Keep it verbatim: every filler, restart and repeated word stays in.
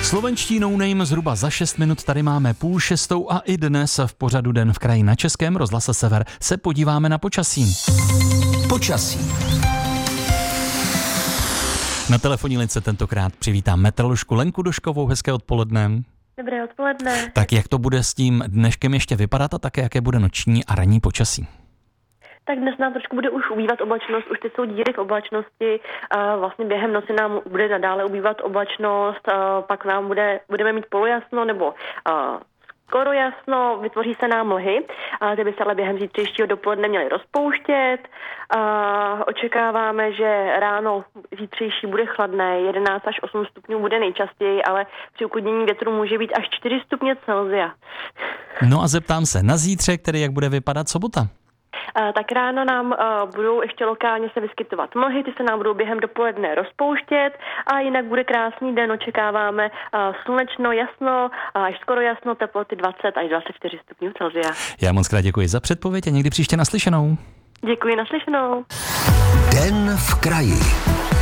Slovenští no name zhruba za šest minut tady máme půl šestou a i dnes v pořadu Den v kraji na Českém rozhlase Sever se podíváme na počasí. Počasí. Na telefonní lince tentokrát přivítám meteoroložku Lenku Doškovou. Hezké odpoledne. Dobré odpoledne. Tak jak to bude s tím dneškem ještě vypadat a také jaké bude noční a ranní počasí? Tak dnes nám trošku bude už ubývat oblačnost, už teď jsou díry v oblačnosti, a vlastně během noci nám bude nadále ubývat oblačnost, a pak nám bude, budeme mít polojasno nebo a, skoro jasno, vytvoří se nám mlhy, a ty by se ale během zítřejšího dopoledne měly rozpouštět. A očekáváme, že ráno zítřejší bude chladné, jedenáct až osm stupňů bude nejčastěji, ale při uklidnění větru může být až čtyři stupně Celsia. No a zeptám se na zítřek, tedy jak bude vypadat sobota? Uh, tak ráno nám uh, budou ještě lokálně se vyskytovat mlhy, ty se nám budou během dopoledne rozpouštět a jinak bude krásný den, očekáváme uh, slunečno, jasno, uh, až skoro jasno, teploty dvacet až dvacet čtyři stupňů Celsia. Já moc krát děkuji za předpověď a někdy příště naslyšenou. Děkuji, naslyšenou. Den v kraji.